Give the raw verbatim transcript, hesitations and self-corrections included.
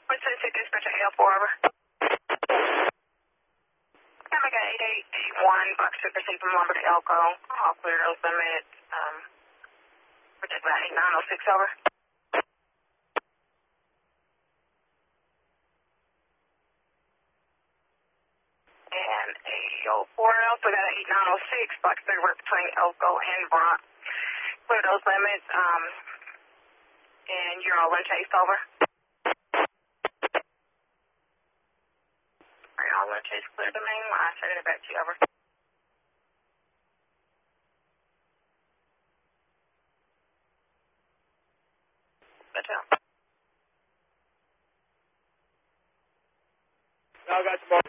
one ten six dispatch at L four, over. Omega eight eight eight one, box two proceed from Lumber to Elko. All clear those limits. Um, project about eight nine oh six, over. And eight oh four, so we got eight nine oh six, box three work between Elko and Bronx. Clear those limits, um, and you're all in chase, over. Alright, all in chase, clear the main line, turn it back to you, over. Good job. I got you,